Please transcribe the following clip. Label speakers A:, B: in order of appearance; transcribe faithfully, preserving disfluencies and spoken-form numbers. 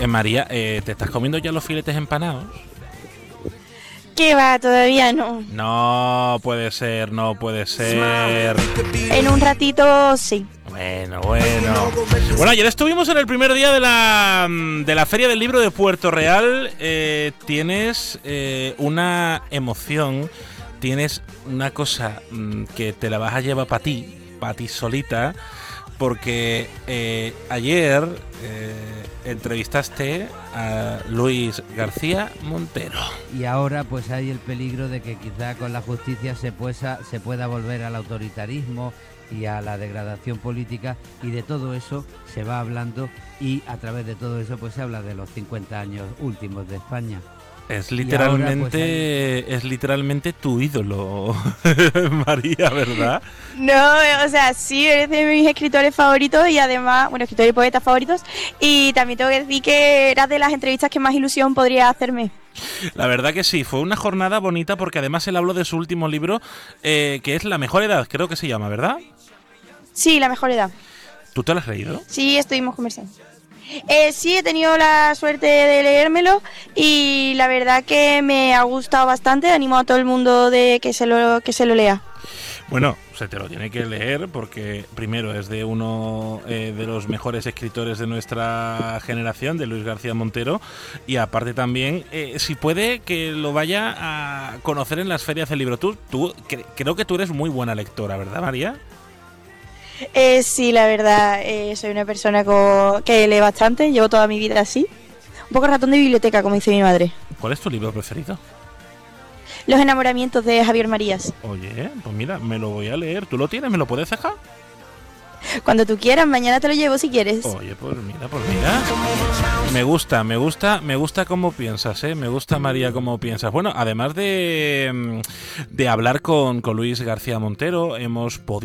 A: eh, María, eh, ¿te estás comiendo ya los filetes empanados?
B: ¿Qué va? Todavía no.
A: No puede ser, no puede ser.
B: En un ratito sí.
A: Bueno, bueno. Bueno, ayer estuvimos en el primer día de la, de la Feria del Libro de Puerto Real. Eh, tienes eh, una emoción, tienes una cosa mmm, que te la vas a llevar para ti, para ti solita, porque eh, ayer eh, entrevistaste a Luis García Montero.
C: Y ahora pues hay el peligro de que quizá con la justicia se, pueda, se pueda volver al autoritarismo y a la degradación política, y de todo eso se va hablando, y a través de todo eso pues se habla de los cincuenta años últimos de España.
A: Es literalmente,
C: ahora, pues, hay...
A: es literalmente tu ídolo, María, ¿verdad?
B: No, o sea, sí, eres de mis escritores favoritos y además, bueno, escritores y poetas favoritos, y también tengo que decir que eras de las entrevistas que más ilusión podría hacerme.
A: La verdad que sí, fue una jornada bonita porque además él habló de su último libro, eh, que es La mejor edad, creo que se llama, ¿verdad?
B: Sí, La mejor edad.
A: ¿Tú te lo has leído?
B: Sí, estuvimos conversando. Eh, sí, he tenido la suerte de leérmelo y la verdad que me ha gustado bastante. Animo a todo el mundo de que se lo, que se lo lea.
A: Bueno, se te lo tiene que leer porque primero es de uno eh, de los mejores escritores de nuestra generación, de Luis García Montero, y aparte también, eh, si puede, que lo vaya a conocer en las ferias del libro. Tú, tú cre- creo que tú eres muy buena lectora, ¿verdad, María?
B: Eh, sí, la verdad, eh, soy una persona co- que lee bastante, llevo toda mi vida así. Un poco ratón de biblioteca, como dice mi madre.
A: ¿Cuál es tu libro preferido?
B: Los enamoramientos de Javier Marías.
A: Oye, pues mira, me lo voy a leer. ¿Tú lo tienes? ¿Me lo puedes dejar?
B: Cuando tú quieras, mañana te lo llevo si quieres.
A: Oye, pues mira, pues mira. Me gusta, me gusta, me gusta cómo piensas, ¿eh? Me gusta, María, cómo piensas. Bueno, además de, de hablar con, con Luis García Montero, hemos podido